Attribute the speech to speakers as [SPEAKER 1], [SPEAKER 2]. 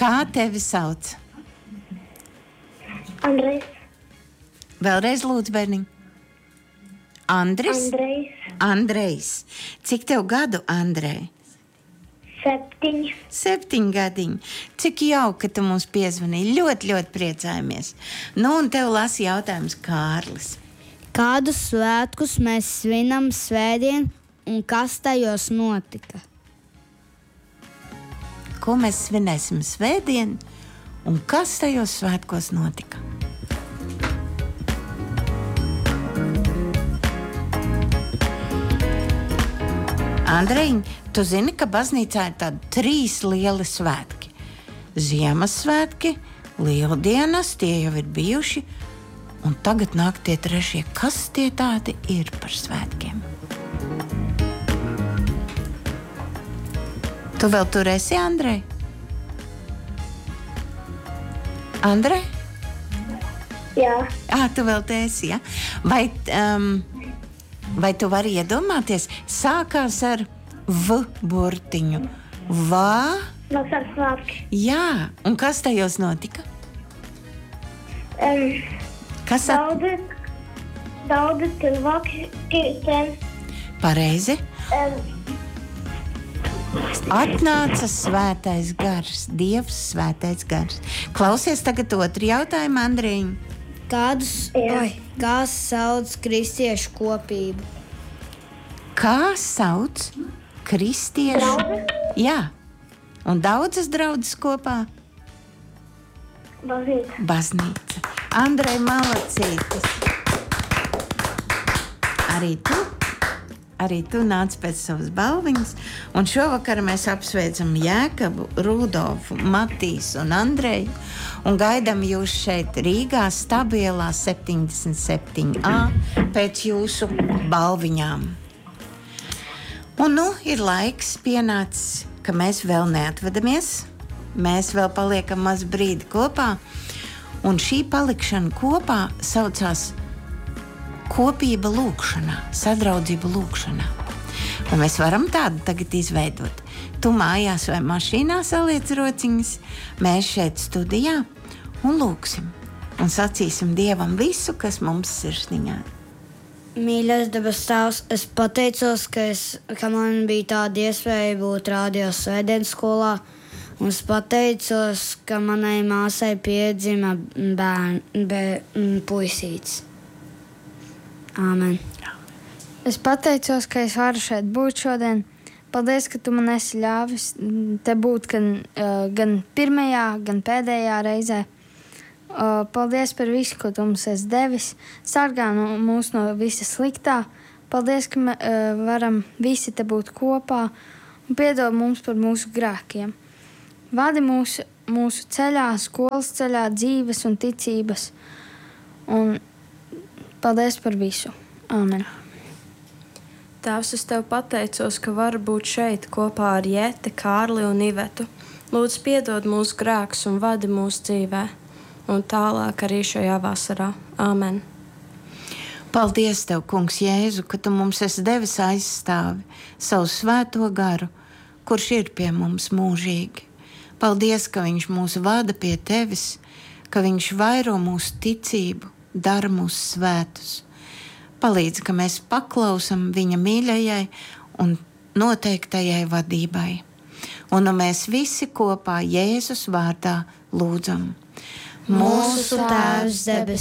[SPEAKER 1] Kā tevi sauc?
[SPEAKER 2] Andrejs.
[SPEAKER 1] Vēlreiz lūdzu, bērniņ. Andris? Andrejs. Cik tev gadu, Andrej?
[SPEAKER 2] 7.
[SPEAKER 1] 7 gadiņi. Cik jauki, ka tu mums piezvanīji. Ļoti, ļoti priecājamies. Nu, un tev lasa jautājums Kārlis.
[SPEAKER 3] Kādus svētkus mēs svinam svētdien un kas tajos notika?
[SPEAKER 1] Ko mēs svinēsim svētdien un kas tajos svētkos notika? Andrejiņ, tu zini, ka baznīcā ir tādi 3 lieli svētki. Ziemassvētki, Lieldienas, tie jau ir bijuši, un tagad nāk tie 3. Kas tie tādi ir par svētkiem? Tu vēl tur esi, Andrej? Andrej?
[SPEAKER 2] Jā.
[SPEAKER 1] Tu vēl te esi, ja? Vai tu vari iedomāties? Sākās ar V burtiņu. Vā?
[SPEAKER 2] Vasaras svētki.
[SPEAKER 1] Jā, un kas tajos notika? Kas
[SPEAKER 2] Daudzi cilvēki
[SPEAKER 1] Pareizi. Atnāca svētais gars, Dievs svētais gars. Klausies tagad otru jautājumu, Andriņ.
[SPEAKER 3] Kā sauc kristiešu kopību?
[SPEAKER 1] Kā sauc kristiešu? Jā, un daudzas draudzes kopā? Baznīca. Andrej, malacītis. Arī tu nāc pēc savas balviņas, un šovakar mēs apsveicam Jēkabu, Rudolfu, Matīsu un Andreju, un gaidām jūs šeit Rīgā, Stabielā 77A pēc jūsu balviņām. Un nu ir laiks pienācis, ka mēs vēl neatvadamies, mēs vēl paliekam maz brīdi kopā, un šī palikšana kopā saucās kopība lūkšanā, sadraudzība lūkšanā. Un mēs varam tādu tagad izveidot. Tu mājās vai mašīnā saliec rociņas, mēs šeit studijā un lūksim. Un sacīsim Dievam visu, kas mums sirsniņā.
[SPEAKER 3] Mīļais debes Tēvs, es pateicos, ka man bija tāda iespēja būt radio svētdienas skolā. Un es pateicos, ka manai māsai piedzima puisītis. Āmen.
[SPEAKER 4] Es pateicos, ka es varu šeit būt šodien. Paldies, ka tu man esi ļāvis te būt gan pirmajā, gan pēdējā reizē. Paldies par visu, ko tu mums esi devis. Sargā mūs no visa sliktā. Paldies, ka varam visi te būt kopā un piedod mums par mūsu grēkiem. Vadi mūsu ceļā, skolas ceļā, dzīves un ticības. Un paldies par visu. Āmen.
[SPEAKER 5] Tēvs, es tev pateicos, ka varu būt šeit kopā ar Jēti, Kārli un Ivetu. Lūdzu, piedod mūsu grēkus un vadi mūsu dzīvē. Un tālāk arī šajā vasarā. Āmen.
[SPEAKER 1] Paldies tev, kungs Jēzu, ka tu mums esi devis aizstāvi savu svēto garu, kurš ir pie mums mūžīgi. Paldies, ka viņš mūs vada pie tevis, ka viņš vairo mūsu ticību, dara mūs svētus. Palīdz, ka mēs paklausam viņa mīļajai un noteiktajai vadībai. Un mēs visi kopā Jēzus vārdā lūdzam.
[SPEAKER 3] Mūsu Tēvs debes